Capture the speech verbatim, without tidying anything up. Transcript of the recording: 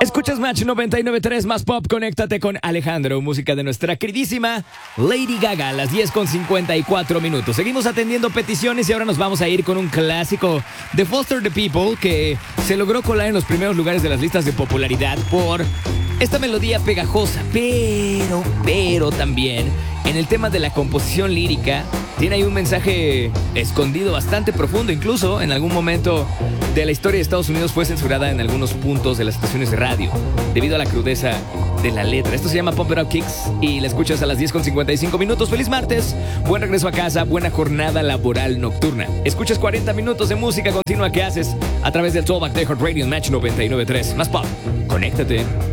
Escuchas Match noventa y nueve punto tres más pop, conéctate con Alejandro, música de nuestra queridísima Lady Gaga a las diez con cincuenta y cuatro minutos. Seguimos atendiendo peticiones y ahora nos vamos a ir con un clásico de Foster the People que se logró colar en los primeros lugares de las listas de popularidad por esta melodía pegajosa, pero, pero también en el tema de la composición lírica tiene ahí un mensaje escondido bastante profundo. Incluso en algún momento de la historia de Estados Unidos fue censurada en algunos puntos de las estaciones de radio debido a la crudeza de la letra. Esto se llama Pump It Up Kicks y la escuchas a las diez con cincuenta y cinco minutos. ¡Feliz martes! Buen regreso a casa, buena jornada laboral nocturna. Escuchas cuarenta minutos de música continua que haces a través del Tallback de Heart Radio en Match noventa y nueve punto tres. Más pop, conéctate.